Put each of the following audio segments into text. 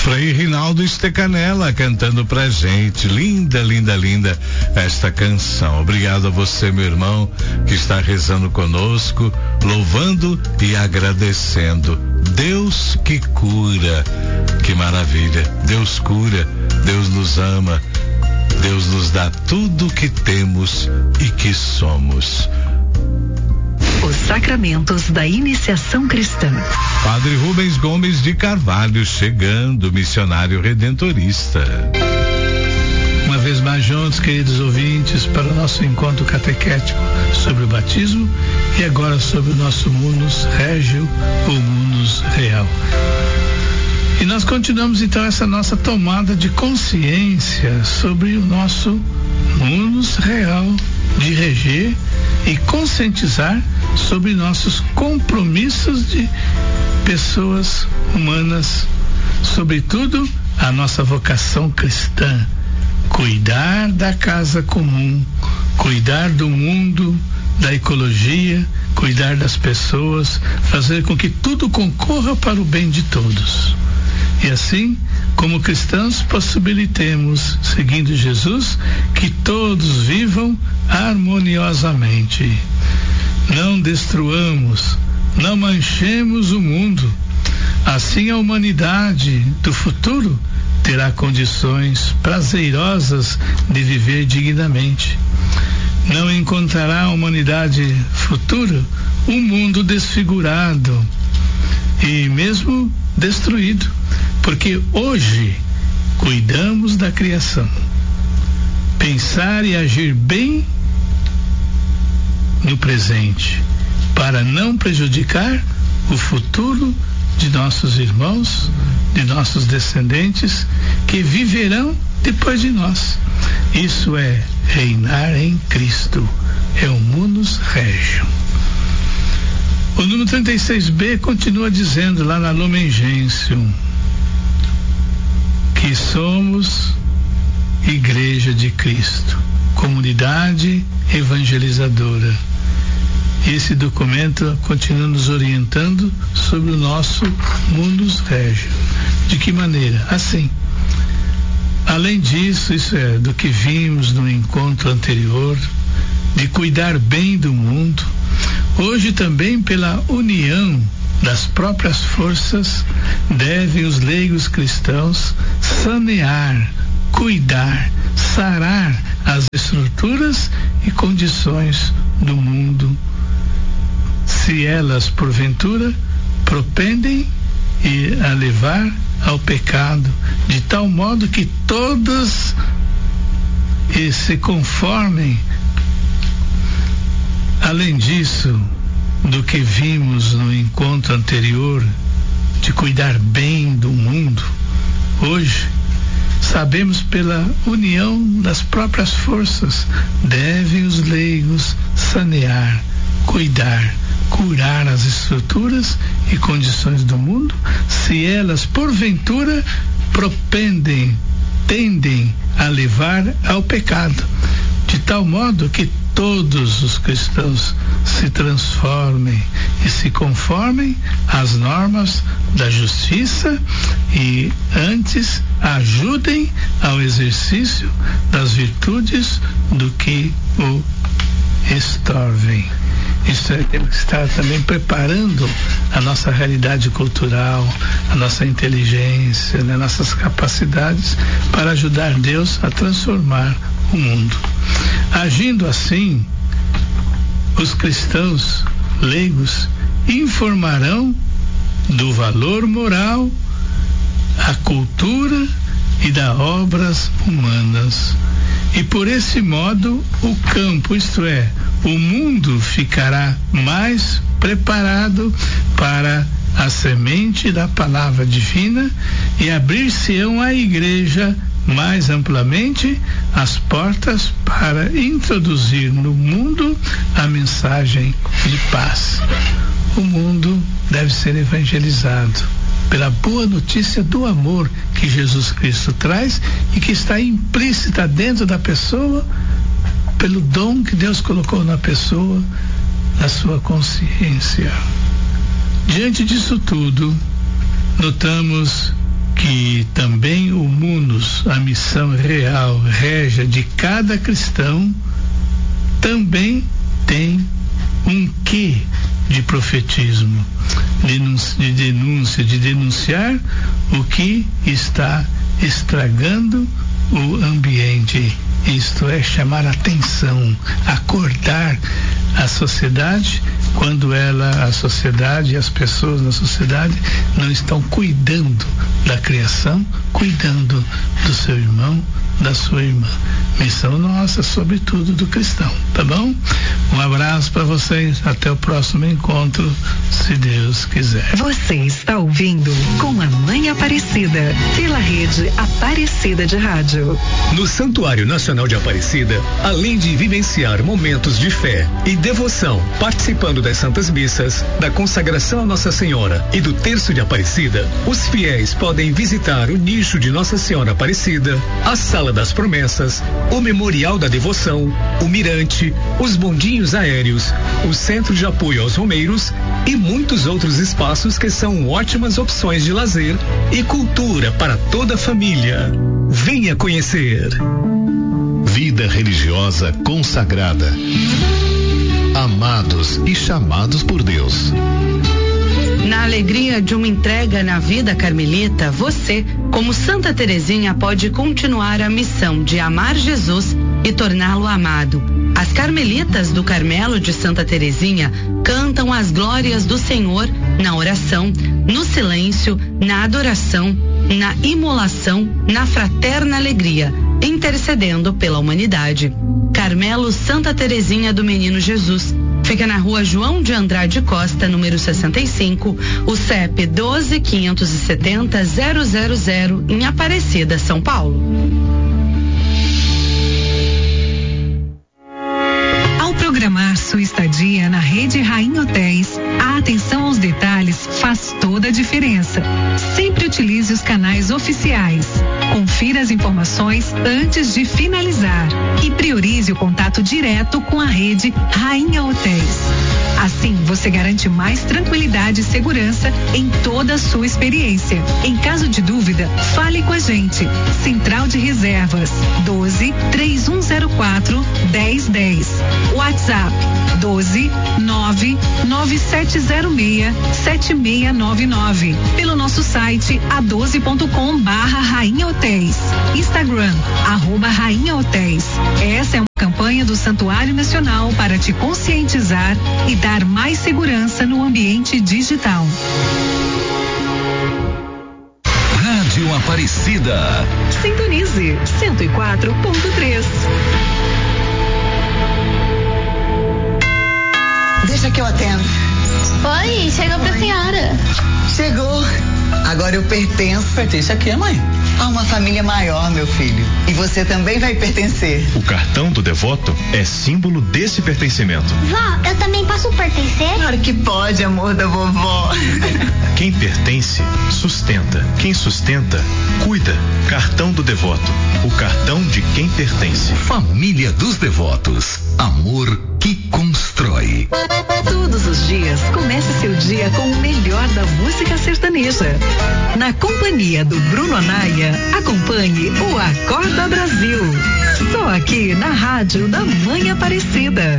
Frei Rinaldo Stecanella cantando pra gente. Linda, linda, linda esta canção. Obrigado a você, meu irmão, que está rezando conosco, louvando e agradecendo. Deus que cura, que maravilha. Deus cura, Deus nos ama, Deus nos dá tudo que temos e que somos. Os sacramentos da iniciação cristã. Padre Rubens Gomes de Carvalho chegando, missionário redentorista. Uma vez mais juntos, queridos ouvintes, para o nosso encontro catequético sobre o batismo e agora sobre o nosso munus regio, o munus real. E nós continuamos então essa nossa tomada de consciência sobre o nosso munus real, de reger e conscientizar sobre nossos compromissos de pessoas humanas, sobretudo a nossa vocação cristã, cuidar da casa comum, cuidar do mundo, da ecologia, cuidar das pessoas, fazer com que tudo concorra para o bem de todos. E assim, como cristãos, possibilitemos, seguindo Jesus, que todos vivam harmoniosamente. Não destruamos, não manchemos o mundo. Assim a humanidade do futuro terá condições prazerosas de viver dignamente. Não encontrará a humanidade futura um mundo desfigurado e mesmo destruído, porque hoje cuidamos da criação. Pensar e agir bem no presente, para não prejudicar o futuro de nossos irmãos, de nossos descendentes, que viverão depois de nós. Isso é reinar em Cristo, é o munus regio. O número 36b continua dizendo lá na Lumen Gentium que somos Igreja de Cristo, comunidade evangelizadora. Esse documento continua nos orientando sobre o nosso munus regio. De que maneira? Assim, além disso, isso é, do que vimos no encontro anterior, de cuidar bem do mundo, hoje também pela união das próprias forças, devem os leigos cristãos sanear, cuidar, sarar as estruturas e condições do mundo, se elas porventura propendem a levar ao pecado, de tal modo que todas se conformem. Além disso, do que vimos no encontro anterior, de cuidar bem do mundo, hoje sabemos pela união das próprias forças, devem os leigos sanear, cuidar, curar as estruturas e condições do mundo, se elas porventura tendem a levar ao pecado, de tal modo que todos os cristãos se transformem e se conformem às normas da justiça e antes ajudem ao exercício das virtudes do que o estorvem. Isso é, temos que estar também preparando a nossa realidade cultural, a nossa inteligência, né, nossas capacidades para ajudar Deus a transformar o mundo. Agindo assim, os cristãos leigos informarão do valor moral, a cultura e das obras humanas. E por esse modo, o campo, isto é, o mundo ficará mais preparado para a semente da palavra divina e abrir-se-ão à igreja mais amplamente as portas para introduzir no mundo a mensagem de paz. O mundo deve ser evangelizado pela boa notícia do amor que Jesus Cristo traz e que está implícita dentro da pessoa, pelo dom que Deus colocou na pessoa, na sua consciência. Diante disso tudo, notamos que também o munus, a missão real, régia de cada cristão, também tem um quê de profetismo, de denunciar o que está estragando o ambiente, isto é, chamar a atenção, acordar a sociedade quando a sociedade e as pessoas na sociedade não estão cuidando da criação, cuidando do seu irmão, da sua irmã. Missão nossa, sobretudo do cristão, tá bom? Um abraço para vocês, até o próximo encontro, se Deus quiser. Você está ouvindo Com a Mãe Aparecida, pela rede Aparecida de Rádio. No Santuário Nacional de Aparecida, além de vivenciar momentos de fé e devoção, participando das Santas Missas, da consagração a Nossa Senhora e do Terço de Aparecida, os fiéis podem visitar o nicho de Nossa Senhora Aparecida, a Sala das Promessas, o Memorial da Devoção, o Mirante, os bondinhos aéreos, o Centro de Apoio aos Romeiros e muitos outros espaços que são ótimas opções de lazer e cultura para toda a família. Venha conhecer. Vida religiosa consagrada. Amados e chamados por Deus. Na alegria de uma entrega na vida carmelita, você, como Santa Teresinha, pode continuar a missão de amar Jesus e torná-lo amado. As carmelitas do Carmelo de Santa Teresinha cantam as glórias do Senhor na oração, no silêncio, na adoração, na imolação, na fraterna alegria, intercedendo pela humanidade. Carmelo Santa Teresinha do Menino Jesus. Fica na rua João de Andrade Costa, número 65, o CEP 12.570.000, em Aparecida, São Paulo. Ao programar sua estadia na rede Rainha Hotéis, a atenção aos detalhes faz toda a diferença. Sempre utilize os canais oficiais. Confira as informações antes de finalizar e priorize o contato direto com a rede Rainha Hotéis. Assim, você garante mais tranquilidade e segurança em toda a sua experiência. Em caso de dúvida, fale com a gente. Central de Reservas 12.3104.1010. WhatsApp 12.99706.7699. Pelo nosso site a12.com/Rainha Hotéis. Instagram @Rainha Hotéis. Essa é uma campanha do Santuário Nacional para te conscientizar e dar mais segurança no ambiente digital. Rádio Aparecida. Sintonize 104.3. Deixa que eu atendo. Oi, chegou pra senhora. Chegou. Agora eu pertenço. Pertence a quê, mãe? A uma família maior, meu filho. E você também vai pertencer. O cartão do devoto é símbolo desse pertencimento. Vó, eu também posso pertencer? Claro que pode, amor da vovó. Quem pertence, sustenta. Quem sustenta, cuida. Cartão do devoto. O cartão de quem pertence. Família dos Devotos. Amor que constrói. Todos os dias, comece seu dia com o melhor da música sertaneja. Na companhia do Bruno Anaia, acompanhe o Acorda Brasil. Só aqui na Rádio da Mãe Aparecida.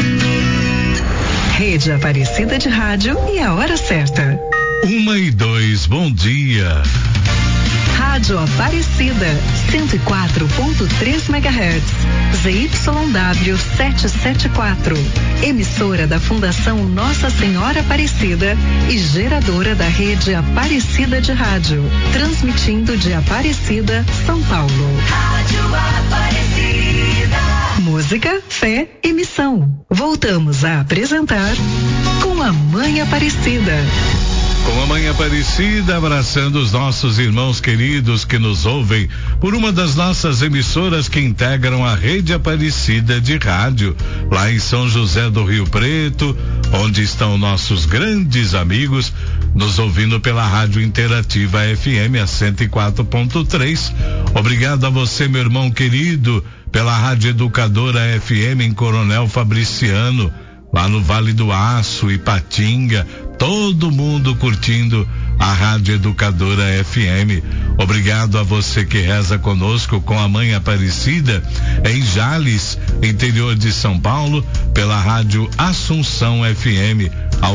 Rede Aparecida de Rádio e a hora certa. 1:02, bom dia. Rádio Aparecida, 104.3 MHz, ZYW 774, emissora da Fundação Nossa Senhora Aparecida e geradora da rede Aparecida de Rádio, transmitindo de Aparecida, São Paulo. Rádio Aparecida. Música, fé e missão. Voltamos a apresentar Com a Mãe Aparecida. Com a Mãe Aparecida, abraçando os nossos irmãos queridos que nos ouvem por uma das nossas emissoras que integram a rede Aparecida de Rádio, lá em São José do Rio Preto, onde estão nossos grandes amigos, nos ouvindo pela Rádio Interativa FM a 104.3. Obrigado a você, meu irmão querido, pela Rádio Educadora FM em Coronel Fabriciano, lá no Vale do Aço, Ipatinga, todo mundo curtindo a Rádio Educadora FM. Obrigado a você que reza conosco com a Mãe Aparecida em Jales, interior de São Paulo, pela Rádio Assunção FM, a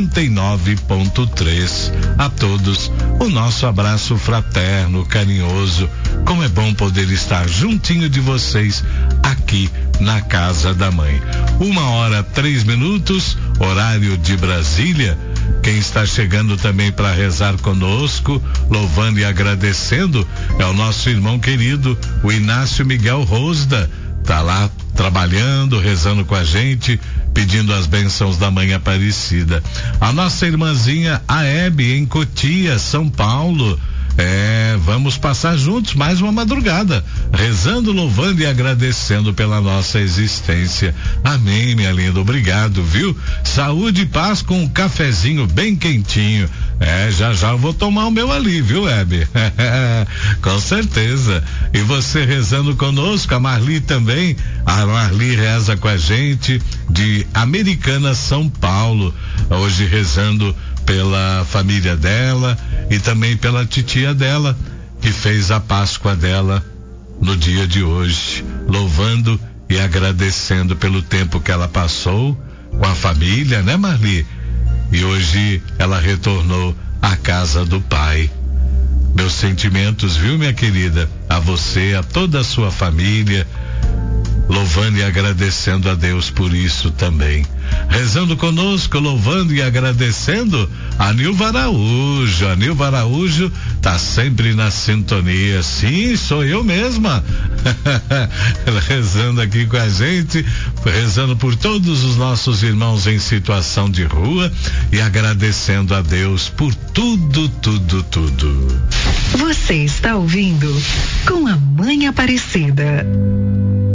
89.3. A todos, o nosso abraço fraterno, carinhoso. Como é bom poder estar juntinho de vocês aqui na Casa da Mãe. 1h03, horário de Brasília. Quem está chegando também para rezar conosco, louvando e agradecendo, é o nosso irmão querido, o Inácio Miguel Rosda. Tá lá trabalhando, rezando com a gente, pedindo as bênçãos da Mãe Aparecida. A nossa irmãzinha a Hebe, em Cotia, São Paulo. Vamos passar juntos mais uma madrugada, rezando, louvando e agradecendo pela nossa existência. Amém, minha linda, obrigado, viu? Saúde e paz com um cafezinho bem quentinho. Já eu vou tomar o meu ali, viu, Hebe? Com certeza. E você rezando conosco, a Marli também. A Marli reza com a gente de Americana, São Paulo. Hoje rezando pela família dela e também pela titia dela, que fez a Páscoa dela no dia de hoje, louvando e agradecendo pelo tempo que ela passou com a família, né, Marli? E hoje ela retornou à casa do Pai. Meus sentimentos, viu, minha querida? A você, a toda a sua família, louvando e agradecendo a Deus por isso também. Rezando conosco, louvando e agradecendo a Nilva Araújo. A Nilva Araújo tá sempre na sintonia. Sim, sou eu mesma. Rezando aqui com a gente, rezando por todos os nossos irmãos em situação de rua e agradecendo a Deus por tudo, tudo, tudo. Você está ouvindo Com a Mãe Aparecida.